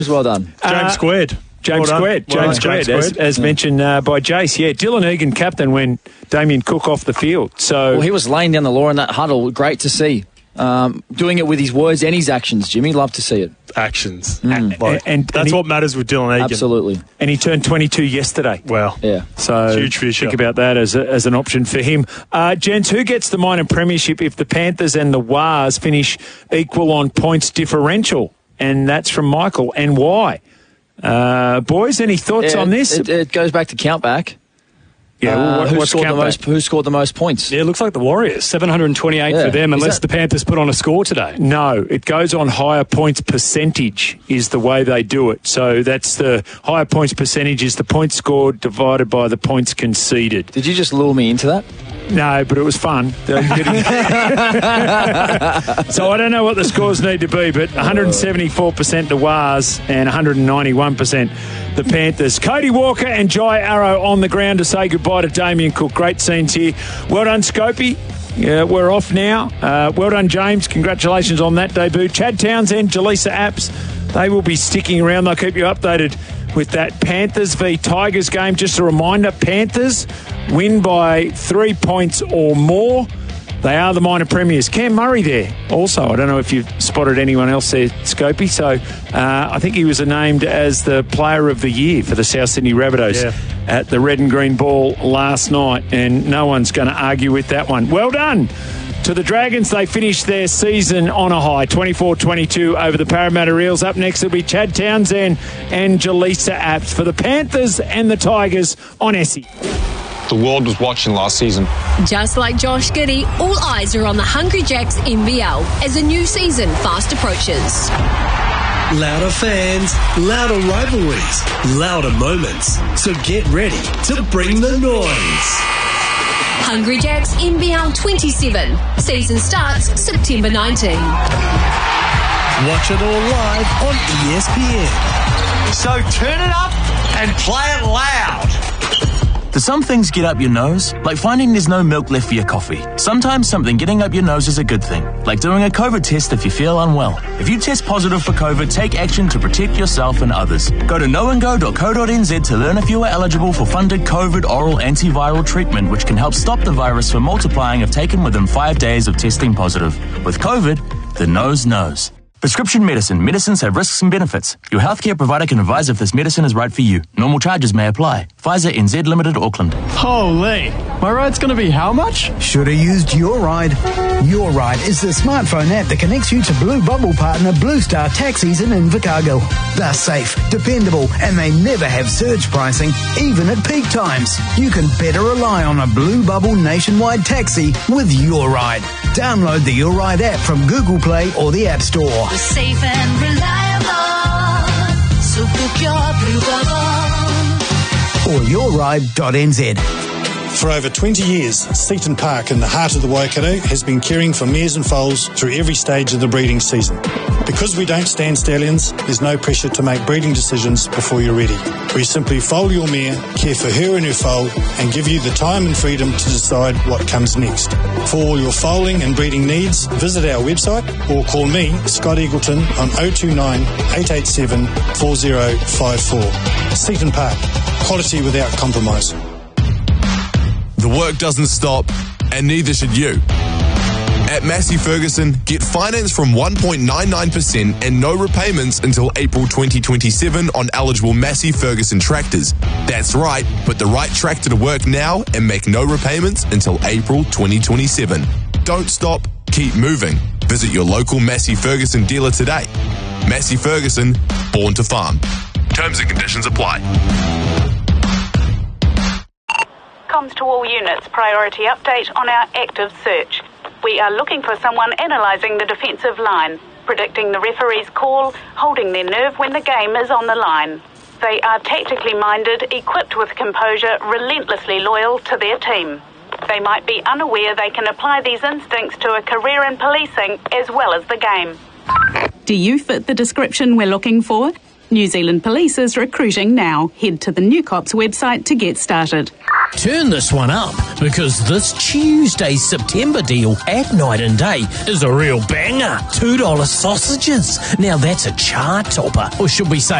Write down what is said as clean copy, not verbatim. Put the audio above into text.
Well done. James Squared. James Squared, as mentioned by Jace. Yeah, Dylan Egan captain when Damien Cook off the field. So he was laying down the law in that huddle. Great to see. Doing it with his words and his actions, Jimmy. Love to see it. Actions. And that's what matters with Dylan Egan. Absolutely. And he turned 22 yesterday. Wow. Yeah. So huge fish. Think about that as an option for him. Gents, who gets the minor premiership if the Panthers and the Wars finish equal on points differential? And that's from Michael. And why? Boys, any thoughts on this? It goes back to countback. Yeah, who scored the most points? Yeah, it looks like the Warriors. 728 for them, unless the Panthers put on a score today. No, it goes on higher points percentage is the way they do it. So that's the higher points percentage is the points scored divided by the points conceded. Did you just lure me into that? No, but it was fun. So I don't know what the scores need to be, but 174% the Wars and 191% the Panthers. Cody Walker and Jai Arrow on the ground to say goodbye to Damien Cook. Great scenes here. Well done, Scopey. Yeah, we're off now. Well done, James. Congratulations on that debut. Chad Townsend, Jaleesa Apps, they will be sticking around. They'll keep you updated with that Panthers v Tigers game. Just a reminder, Panthers win by 3 points or more. They are the minor premiers. Cam Murray there also. I don't know if you've spotted anyone else there, Scopey. So I think he was named as the player of the year for the South Sydney Rabbitohs at the Red and Green Ball last night, and no one's going to argue with that one. Well done to the Dragons. They finished their season on a high, 24-22 over the Parramatta Eels. Up next will be Chad Townsend and Jaleesa Apps for the Panthers and the Tigers on Essie. The world was watching last season. Just like Josh Giddey, all eyes are on the Hungry Jacks NBL as a new season fast approaches. Louder fans, louder rivalries, louder moments. So get ready to bring the noise. Hungry Jacks NBL 27. Season starts September 19. Watch it all live on ESPN. So turn it up and play it loud. Do some things get up your nose? Like finding there's no milk left for your coffee. Sometimes something getting up your nose is a good thing. Like doing a COVID test if you feel unwell. If you test positive for COVID, take action to protect yourself and others. Go to knowandgo.co.nz to learn if you are eligible for funded COVID oral antiviral treatment, which can help stop the virus from multiplying if taken within 5 days of testing positive. With COVID, the nose knows. Prescription medicine. Medicines have risks and benefits. Your healthcare provider can advise if this medicine is right for you. Normal charges may apply. Pfizer NZ Limited, Auckland. Holy, my ride's going to be how much? Should have used Your Ride. Your Ride is the smartphone app that connects you to Blue Bubble partner Blue Star Taxis in Invercargill. They're safe, dependable, and they never have surge pricing, even at peak times. You can better rely on a Blue Bubble nationwide taxi with Your Ride. Download the Your Ride app from Google Play or the App Store. We're safe and reliable, so book your Blue Bubble. Or yourride.nz. For over 20 years, Seaton Park in the heart of the Waikato has been caring for mares and foals through every stage of the breeding season. Because we don't stand stallions, there's no pressure to make breeding decisions before you're ready. We simply foal your mare, care for her and her foal, and give you the time and freedom to decide what comes next. For all your foaling and breeding needs, visit our website or call me, Scott Eagleton, on 029 887 4054. Seaton Park, quality without compromise. The work doesn't stop, and neither should you. At Massey Ferguson, get finance from 1.99% and no repayments until April 2027 on eligible Massey Ferguson tractors. That's right, put the right tractor to work now and make no repayments until April 2027. Don't stop, keep moving. Visit your local Massey Ferguson dealer today. Massey Ferguson, born to farm. Terms and conditions apply. Comms to all units, priority update on our active search. We are looking for someone analysing the defensive line, predicting the referee's call, holding their nerve when the game is on the line. They are tactically minded, equipped with composure, relentlessly loyal to their team. They might be unaware they can apply these instincts to a career in policing as well as the game. Do you fit the description we're looking for? New Zealand Police is recruiting now. Head to the New Cops website to get started. Turn this one up, because this Tuesday's September deal at Night and Day is a real banger. $2 sausages. Now that's a chart topper, or should we say